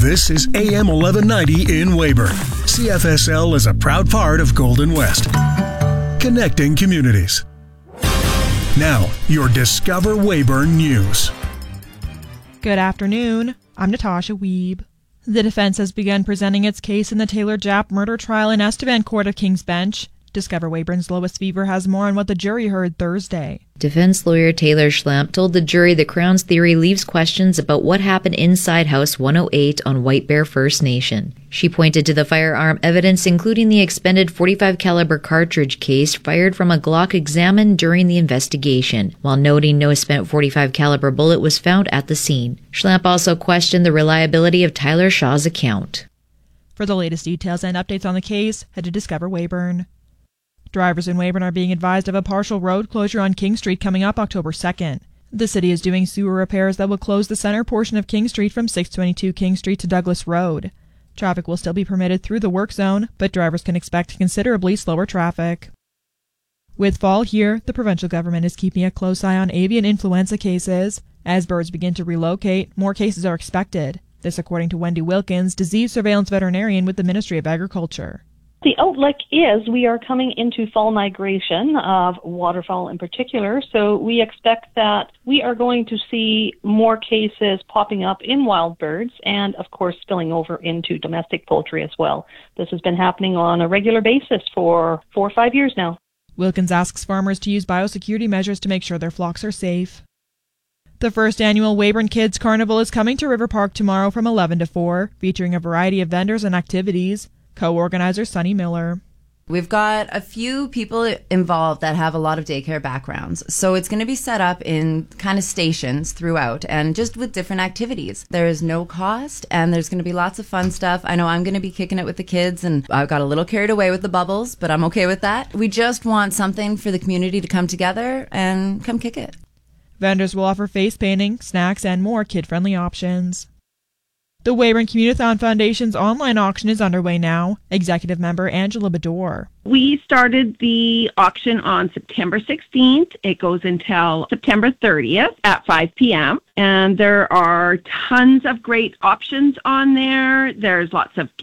This is AM 1190 in Weyburn. CFSL is a proud part of Golden West. Connecting communities. Now, your Discover Weyburn News. Good afternoon. I'm Natasha Wiebe. The defense has begun presenting its case in the Taylor Japp murder trial in Estevan Court of King's Bench. Discover Weyburn's Lois Fever has more on what the jury heard Thursday. Defense lawyer Taylor Schlamp told the jury the Crown's theory leaves questions about what happened inside House 108 on White Bear First Nation. She pointed to the firearm evidence, including the expended .45 caliber cartridge case fired from a Glock examined during the investigation, while noting no spent .45 caliber bullet was found at the scene. Schlamp also questioned the reliability of Tyler Shaw's account. For the latest details and updates on the case, head to Discover Weyburn. Drivers in Weyburn are being advised of a partial road closure on King Street coming up October 2nd. The city is doing sewer repairs that will close the center portion of King Street from 622 King Street to Douglas Road. Traffic will still be permitted through the work zone, but drivers can expect considerably slower traffic. With fall here, the provincial government is keeping a close eye on avian influenza cases. As birds begin to relocate, more cases are expected. This according to Wendy Wilkins, disease surveillance veterinarian with the Ministry of Agriculture. The outlook is we are coming into fall migration of waterfowl in particular, so we expect that we are going to see more cases popping up in wild birds and, of course, spilling over into domestic poultry as well. This has been happening on a regular basis for 4 or 5 years now. Wilkins asks farmers to use biosecurity measures to make sure their flocks are safe. The first annual Weyburn Kids Carnival is coming to River Park tomorrow from 11 to 4, featuring a variety of vendors and activities. Co-organizer Sunny Miller. We've got a few people involved that have a lot of daycare backgrounds. So it's going to be set up in kind of stations throughout and just with different activities. There is no cost and there's going to be lots of fun stuff. I know I'm going to be kicking it with the kids and I got a little carried away with the bubbles, but I'm okay with that. We just want something for the community to come together and come kick it. Vendors will offer face painting, snacks, and more kid-friendly options. The Weyburn Community Foundation's online auction is underway now. Executive member Angela Bador. We started the auction on September 16th. It goes until September 30th at 5 p.m. And there are tons of great options on there. There's lots of